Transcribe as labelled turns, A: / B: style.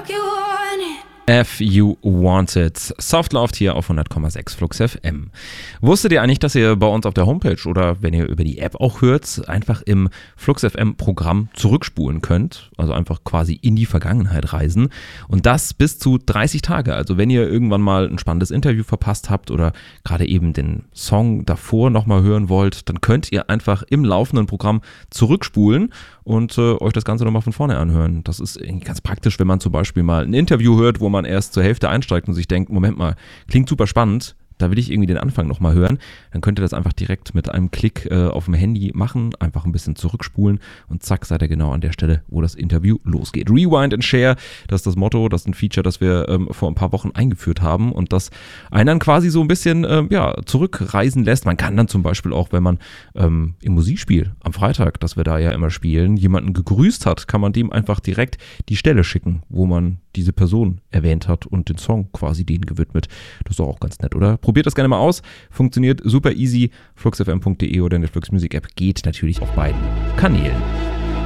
A: If You Want It. Soft Loved hier auf 100,6 Flux FM. Wusstet ihr eigentlich, dass ihr bei uns auf der Homepage oder wenn ihr über die App auch hört, einfach im Flux FM Programm zurückspulen könnt? Also einfach quasi in die Vergangenheit reisen. Und das bis zu 30 Tage. Also wenn ihr irgendwann mal ein spannendes Interview verpasst habt oder gerade eben den Song davor nochmal hören wollt, dann könnt ihr einfach im laufenden Programm zurückspulen und euch das Ganze nochmal von vorne anhören. Das ist irgendwie ganz praktisch, wenn man zum Beispiel mal ein Interview hört, wo man erst zur Hälfte einsteigt und sich denkt, Moment mal, klingt super spannend, da will ich irgendwie den Anfang nochmal hören, dann könnt ihr das einfach direkt mit einem Klick auf dem Handy machen, einfach ein bisschen zurückspulen und zack, seid ihr genau an der Stelle, wo das Interview losgeht. Rewind and Share, das ist das Motto, das ist ein Feature, das wir vor ein paar Wochen eingeführt haben und das einen dann quasi so ein bisschen zurückreisen lässt. Man kann dann zum Beispiel auch, wenn man im Musikspiel am Freitag, das wir da ja immer spielen, jemanden gegrüßt hat, kann man dem einfach direkt die Stelle schicken, wo man diese Person erwähnt hat und den Song quasi denen gewidmet. Das ist doch auch ganz nett, oder? Probiert das gerne mal aus. Funktioniert super easy. fluxfm.de oder in der Flux Music App geht natürlich auf beiden Kanälen.